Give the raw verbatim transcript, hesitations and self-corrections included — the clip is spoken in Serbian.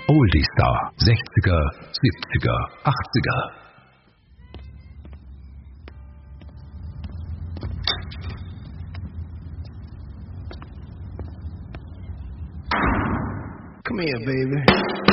Oldie Star, sechziger, siebziger, achtziger. Come here, baby.